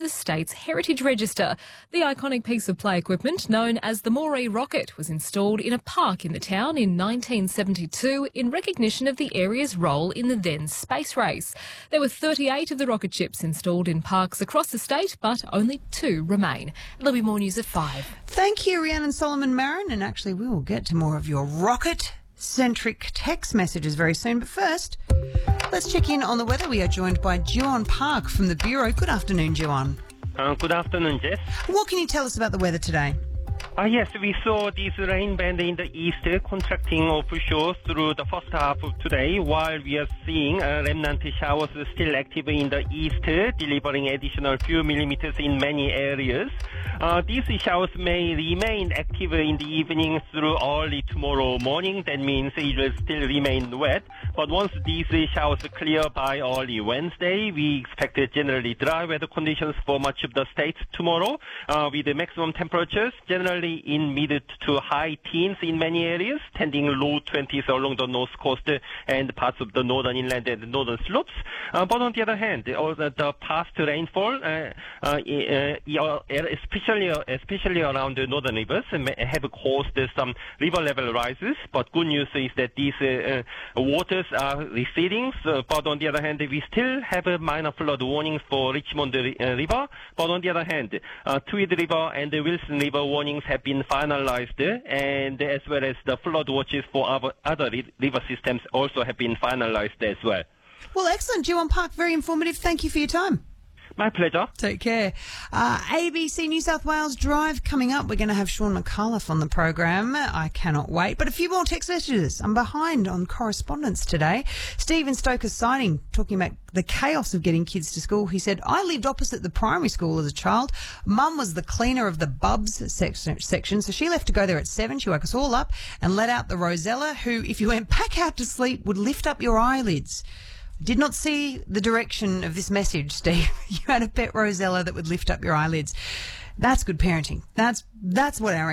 the state's heritage register. The iconic piece of play equipment, known as the Moree rocket, was installed in a park in the town in 1972 in recognition of the area's role in the then space race. There were 38 of the rocket ships installed in parks across the state, but only 2 remain. There'll be more news at 5. Thank you, Rhiannon Solomon Marin, and actually we will get to more of your rocket-centric text messages very soon. But first, let's check in on the weather. We are joined by Juan Park from the Bureau. Good afternoon, Juan. Good afternoon, Jess. What can you tell us about the weather today? Yes, we saw this rain band in the east contracting offshore through the first half of today, while we are seeing remnant showers still active in the east, delivering additional few millimeters in many areas. These showers may remain active in the evening through early tomorrow morning. That means it will still remain wet. But once these showers clear by early Wednesday, we expect generally dry weather conditions for much of the state tomorrow, with the maximum temperatures generally in mid to high teens in many areas, tending low 20s along the north coast and parts of the northern inland and northern slopes. But on the other hand, the past rainfall, especially around the northern rivers, have caused some river level rises. But good news is that these waters are receding. But on the other hand, we still have a minor flood warnings for Richmond River. But on the other hand, Tweed River and the Wilson River warnings have been finalized, and as well as the flood watches for our other river systems also have been finalized as well. Well, excellent, Juan Park. Very informative. Thank you for your time. My pleasure. Take care. ABC New South Wales Drive coming up. We're going to have Sean McAuliffe on the program. I cannot wait. But a few more text messages. I'm behind on correspondence today. Stephen Stoker's signing, talking about the chaos of getting kids to school. He said, I lived opposite the primary school as a child. Mum was the cleaner of the Bubs section, so she left to go there at 7. She woke us all up and let out the Rosella, who, if you went back out to sleep, would lift up your eyelids. Did not see the direction of this message, Steve. You had a pet Rosella that would lift up your eyelids. That's good parenting. That's what our